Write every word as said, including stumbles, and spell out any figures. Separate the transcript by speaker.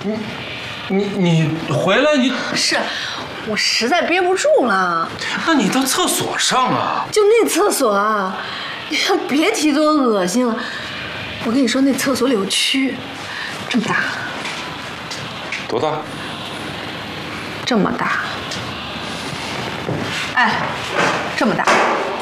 Speaker 1: 你你你回来你
Speaker 2: 是，我实在憋不住了。
Speaker 1: 那你到厕所上啊！
Speaker 2: 就那厕所啊，你别提多恶心了。我跟你说，那厕所里有蛆，这么大。
Speaker 1: 多大？
Speaker 2: 这么大。哎，这么大。